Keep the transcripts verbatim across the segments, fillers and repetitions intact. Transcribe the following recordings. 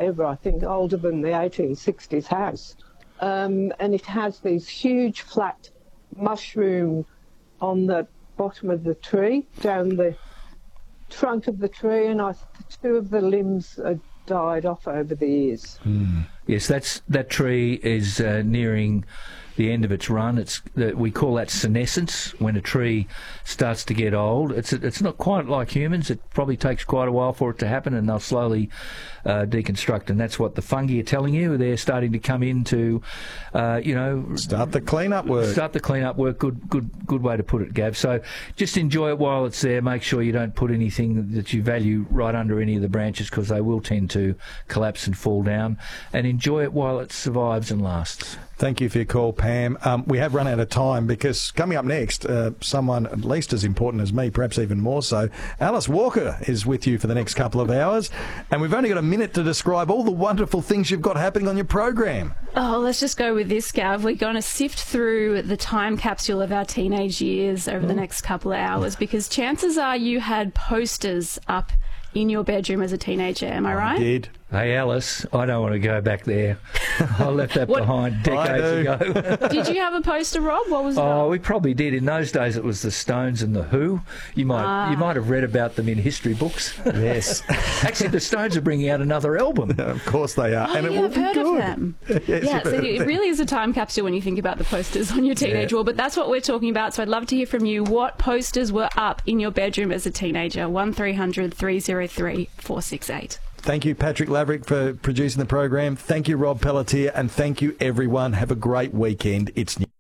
ever, I think, older than the eighteen sixties house. Um, and it has these huge flat mushroom on the bottom of the tree, down the trunk of the tree, and I, two of the limbs are died off over the years. Mm. Yes, that's that tree is uh, nearing the end of its run. It's uh, we call that senescence, when a tree starts to get old. It's it's not quite like humans. It probably takes quite a while for it to happen, and they'll slowly uh, deconstruct. And that's what the fungi are telling you. They're starting to come in to, uh, you know, start the clean-up work. Start the clean-up work. Good, good, good way to put it, Gav. So just enjoy it while it's there. Make sure you don't put anything that you value right under any of the branches, because they will tend to collapse and fall down. And enjoy it while it survives and lasts. Thank you for your call, Pam. Um, we have run out of time, because coming up next, uh, someone at least as important as me, perhaps even more so, Alice Walker is with you for the next couple of hours. And we've only got a minute to describe all the wonderful things you've got happening on your program. Oh, let's just go with this, Gav. We're going to sift through the time capsule of our teenage years over mm. the next couple of hours, because chances are you had posters up in your bedroom as a teenager. Am I right? I did. Hey, Alice, I don't want to go back there. I left that behind decades ago. Did you have a poster, Rob? What was it? Oh, we probably did. In those days, it was the Stones and the Who. You might ah. you might have read about them in history books. Yes. Actually, the Stones are bringing out another album. Of course they are. Oh, and it yeah, will I've be heard good. of them. Yes, yeah, so it really is a time capsule when you think about the posters on your teenage yeah. wall. But that's what we're talking about. So I'd love to hear from you. What posters were up in your bedroom as a teenager? one three hundred three oh three four six eight. Thank you, Patrick Laverick, for producing the program. Thank you, Rob Pelletier, and thank you, everyone. Have a great weekend. It's new.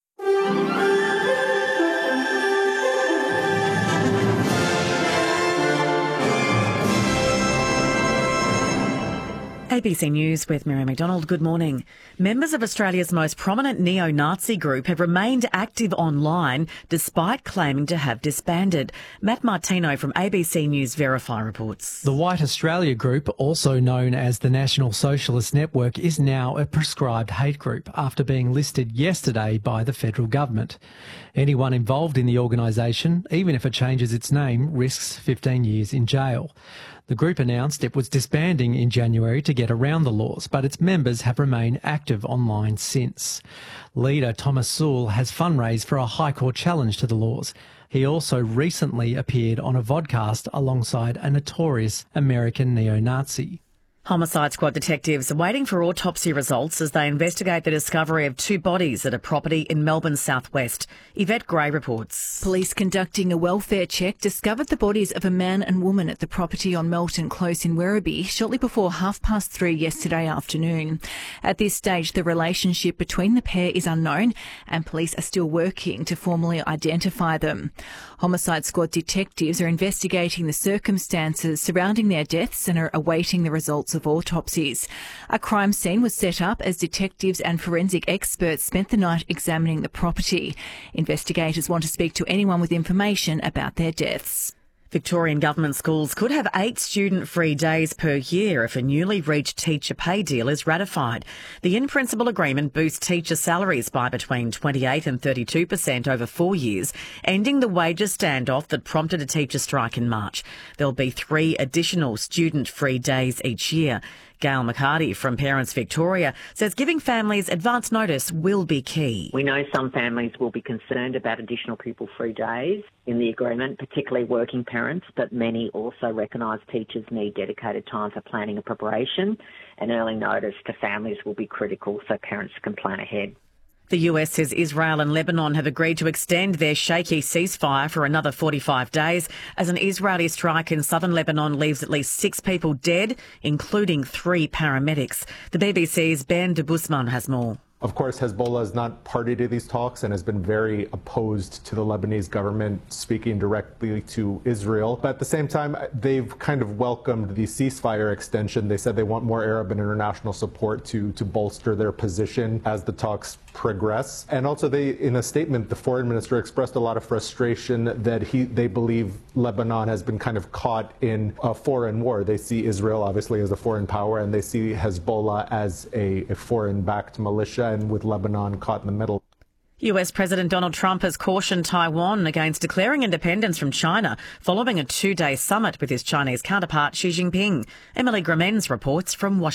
A B C News with Miriam McDonald. Good morning. Members of Australia's most prominent neo-Nazi group have remained active online despite claiming to have disbanded. Matt Martino from A B C News Verify reports. The White Australia group, also known as the National Socialist Network, is now a prescribed hate group after being listed yesterday by the federal government. Anyone involved in the organisation, even if it changes its name, risks fifteen years in jail. The group announced it was disbanding in January to get around the laws, but its members have remained active online since. Leader Thomas Sewell has fundraised for a High Court challenge to the laws. He also recently appeared on a vodcast alongside a notorious American neo-Nazi. Homicide Squad detectives are waiting for autopsy results as they investigate the discovery of two bodies at a property in Melbourne's southwest. Yvette Gray reports. Police conducting a welfare check discovered the bodies of a man and woman at the property on Melton Close in Werribee shortly before half past three yesterday afternoon. At this stage, the relationship between the pair is unknown and police are still working to formally identify them. Homicide Squad detectives are investigating the circumstances surrounding their deaths and are awaiting the results of autopsies. A crime scene was set up as detectives and forensic experts spent the night examining the property. Investigators want to speak to anyone with information about their deaths. Victorian government schools could have eight student-free days per year if a newly reached teacher pay deal is ratified. The in-principle agreement boosts teacher salaries by between twenty-eight and thirty-two percent over four years, ending the wages standoff that prompted a teacher strike in March. There'll be three additional student-free days each year. Gail McCarty from Parents Victoria says giving families advance notice will be key. We know some families will be concerned about additional pupil-free days in the agreement, particularly working parents, but many also recognise teachers need dedicated time for planning and preparation, and early notice to families will be critical so parents can plan ahead. The U S says Israel and Lebanon have agreed to extend their shaky ceasefire for another forty-five days as an Israeli strike in southern Lebanon leaves at least six people dead, including three paramedics. The B B C's Ben de Busman has more. Of course, Hezbollah is not party to these talks and has been very opposed to the Lebanese government speaking directly to Israel. But at the same time, they've kind of welcomed the ceasefire extension. They said they want more Arab and international support to, to bolster their position as the talks progress. And also, they, in a statement, the foreign minister expressed a lot of frustration that he, they believe Lebanon has been kind of caught in a foreign war. They see Israel, obviously, as a foreign power, and they see Hezbollah as a, a foreign-backed militia, and with Lebanon caught in the middle. U S President Donald Trump has cautioned Taiwan against declaring independence from China following a two-day summit with his Chinese counterpart Xi Jinping. Emily Gramenz reports from Washington.